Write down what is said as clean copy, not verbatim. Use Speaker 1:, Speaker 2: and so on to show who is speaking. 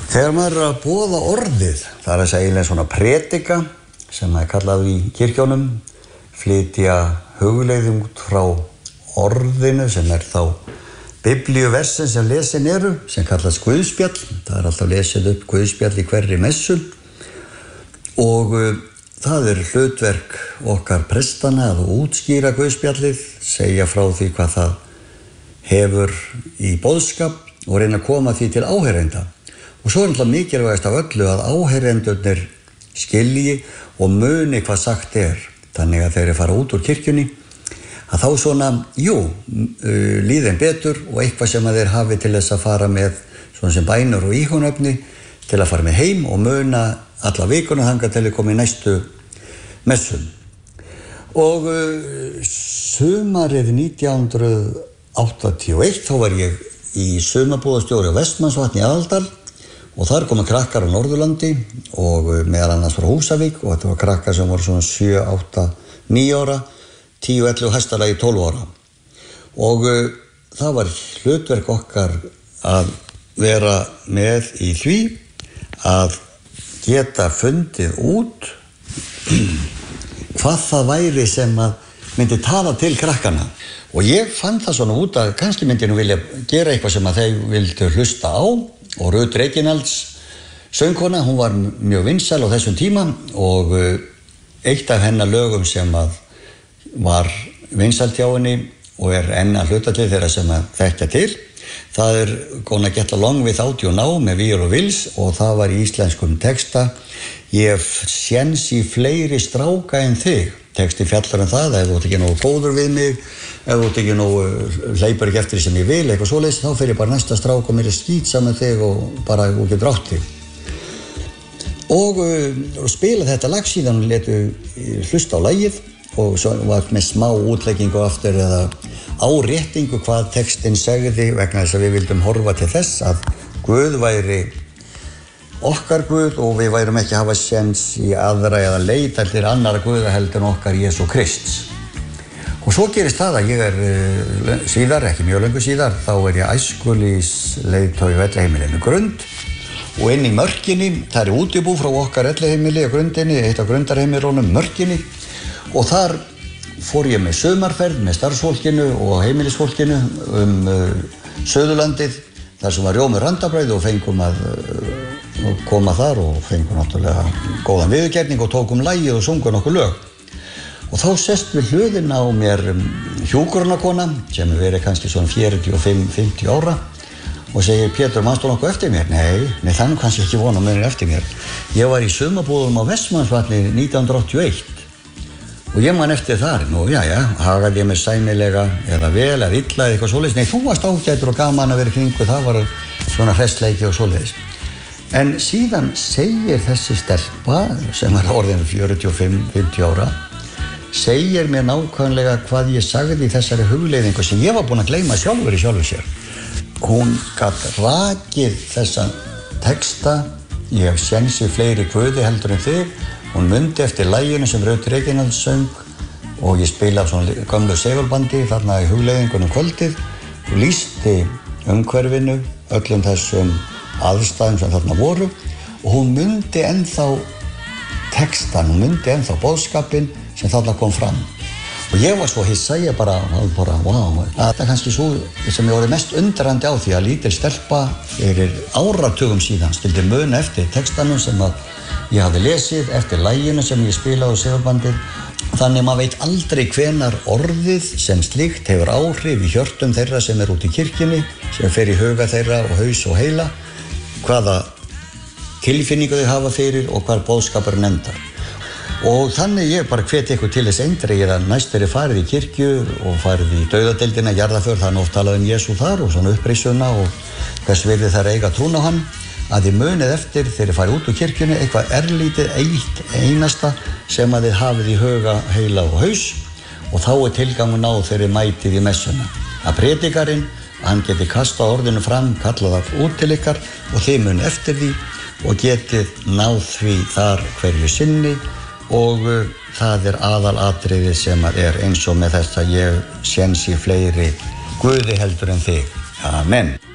Speaker 1: Þegar maður að boða orðið, það að segja eiginlega svona predika sem kallað í kirkjónum, flytja hugleiðum út frá orðinu sem þá biblíuversin sem lesin eru, sem kallast Guðspjall. Það alltaf lesið upp Guðspjall í hverri messu og það hlutverk okkar prestana að útskýra Guðspjallið, segja frá því hvað það hefur í boðskap og reyna að koma því til áheyrenda. Og svo alltaf mikilvægast af öllu að áheyrendurnir skilji og muni hvað sagt Þannig að þeir fara út úr kirkjunni, að þá svona, líðin betur og eitthvað sem að þeir hafi til þess að fara með svona sem bænur og íhugnaefni til að fara með heim og muna alla vikuna þangað til að koma í næstu messum. Og sumarið 1981 þá var ég í sumarbúðastjóri á Vestmannsvatni í Aðaldal og þar komu krakkar á Norðurlandi og meðal annars frá Húsavík og þetta var krakkar sem voru svona 7, 8, 9 ára, 10, 11 hestalagi 12 ára. Og það var hlutverk okkar að vera með í því að geta fundið út hvað það væri sem að myndi tala til krakkana. Og ég fann það svona út að kannski myndi nú vilja gera eitthvað sem að þeir vildu hlusta á og Rut Reginalds söngkona, hún var mjög vinsæl á þessum tíma og eitt af hennar lögum sem að var vinsælt hjá henni og enn að hluta til þeirra sem að þekkja til. Það Gonna Get Along Without You Now með Víur og Vils og það var í íslenskum texta Ég séns í fleiri stráka en þig. Texti fjallar það, ef þú ert ekki nógu góður við mig, ef þú ert ekki nógu hleypur ekki eftir því sem ég vil, eitthvað svoleiðis, þá fer ég bara næsta strák og mér skýt saman þig og bara og getur átt þig. Og spila þetta lag síðan letu hlusta á lagið og svo var með smá útleggingu aftur eða áréttingu hvað textin segði vegna þess að við vildum horfa til þess að Guð væri okkar Guð og við værum ekki að hafa séns í aðra eða leita til annara Guða heldur en okkar Jesú Krists. Og svo gerist það að ég síðar, ekki mjög löngu síðar, þá ég æskulýðsleiðtogi á Elliheimilinu Grund og inn í Mörkinni, það útibú frá okkar Elliheimili á Grundinni, eitt af grundarheimilunum Mörkinni og þar fór ég með sumarferð með starfsfólkinu og heimilisfólkinu Suðurlandið þar sem var rjómur randabrauð og fengum að koma þar og fengum náttúrulega góðan viðurkenning og tókum lagið og sungum nokkuð lög. Og þá sest við hliðina á mér hjúkrunarkona sem verið kannski svona 45-50 ára og segir Pétur, manstu nokkuð eftir mér? Nei, það kannski ekki vona mér eftir mér. Ég var í sumarbúðum á Vestmannsvatni 1981 og ég man eftir þar. Nú, hagaði ég mér sæmilega eða vel eða illa eða eitthvað svoleiðis. Nei, þú varst ágætur og gaman að vera kringu, það var svona hressleiki og svoleiðis. En síðan segir þessi stelpa sem var orðin 45-50 ára segir mér nákvæmlega hvað ég sagði í þessari hugleiðingu sem ég var búinn að gleyma sjálfur í sjálfu sér. Hún gat rakið þessa texta Ég séns í fleiri Guði heldur en þig. Hún mundi eftir laginu sem Rut Reginalds söng og ég spila á svona gömlu segulbandi þarna í hugleiðingunum kvöldið og lýsti umhverfinu, öllum þessum aðstæðum sem þarna voru og hún mundi ennþá textan, hún mundi ennþá boðskapinn sem þarna kom fram. Og ég var svo hissa, ég bara, wow, það kannski svo sem ég voru mest undrandi á því að lítil stelpa fyrir áratugum síðan skildi muna eftir textanum sem að ég hafði lesið, eftir laginu sem ég spilaði á segulbandið. Þannig maður veit aldrei hvenar orðið sem slíkt hefur áhrif í hjörtum þeirra sem út í kirkjunni, sem fer í huga þeirra og haus og heila, hvaða tilfinningu þau hafa fyrir og hvar boðskapurinn endar. Og þannig ég bara hvet ykkur til þess eindregið að næst farið í kirkju og farið í dauðadeildina, jarðarför, þannig oft talað Jesú þar og svona uppreisuna og hvers virði þær eiga trún á hann, að þið munið eftir þegar þið farið út úr kirkjunni eitthvað erlítið eitt einasta sem að þið hafið í huga, heila og haus og þá tilgangun á þegar þið mætið í messuna. Að predikarinn, hann geti kastað orðinu fram, kallað það út til ykkar og þið munið eftir því og getið náð því þar hverju sinni og það aðalatriðið sem eins og með þess að ég séns í fleiri Guði heldur en þig. Amen.